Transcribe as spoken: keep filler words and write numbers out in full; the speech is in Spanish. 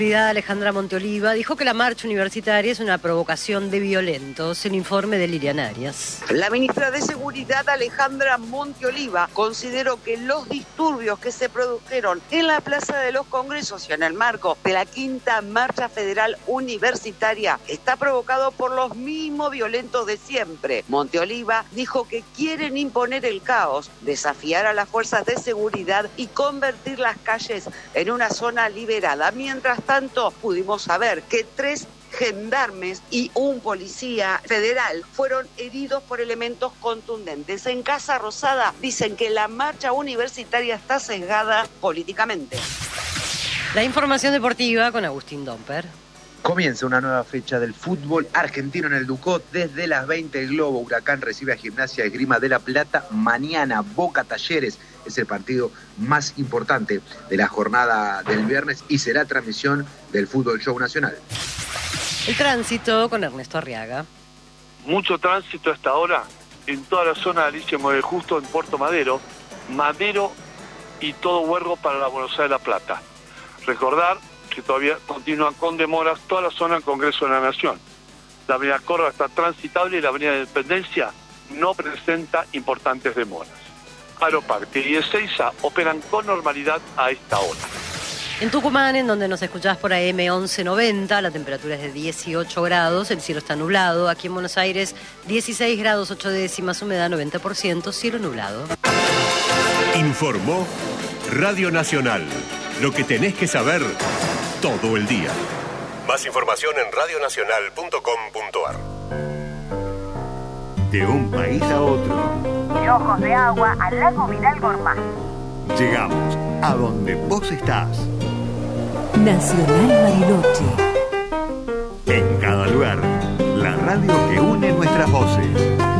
Alejandra Monteoliva dijo que la marcha universitaria es una provocación de violentos. El informe de Lilian Arias. La ministra de Seguridad, Alejandra Monteoliva, consideró que los disturbios que se produjeron en la Plaza de los Congresos y en el marco de la quinta marcha federal universitaria está provocado por los mismos violentos de siempre. Monteoliva dijo que quieren imponer el caos, desafiar a las fuerzas de seguridad y convertir las calles en una zona liberada. Mientras tanto, pudimos saber que tres gendarmes y un policía federal fueron heridos por elementos contundentes. En Casa Rosada dicen que la marcha universitaria está sesgada políticamente. La información deportiva con Agustín Domper. Comienza una nueva fecha del fútbol argentino en el Ducó. Desde las veinte el Globo Huracán recibe a Gimnasia Esgrima de La Plata. Mañana Boca Talleres es el partido más importante de la jornada del viernes y será transmisión del Fútbol Show Nacional. El tránsito con Ernesto Arriaga. Mucho tránsito hasta ahora en toda la zona de Alicia Mueve Justo, en Puerto Madero, Madero y todo Huergo para la Buenos Aires de La Plata. Recordar que todavía continúan con demoras toda la zona del Congreso de la Nación. La avenida Córdoba está transitable y la avenida Independencia no presenta importantes demoras. Aeroparque y Ezeiza operan con normalidad a esta hora. En Tucumán, en donde nos escuchás por A M once noventa, la temperatura es de dieciocho grados, el cielo está nublado. Aquí en Buenos Aires, dieciséis grados ocho décimas, humedad noventa por ciento, cielo nublado. Informó Radio Nacional. Lo que tenés que saber todo el día. Más información en radio nacional punto com punto a r. De un país a otro. De Ojos de Agua al lago Vidal Gormaz. Llegamos a donde vos estás. Nacional Bariloche. En cada lugar, la radio que une nuestras voces.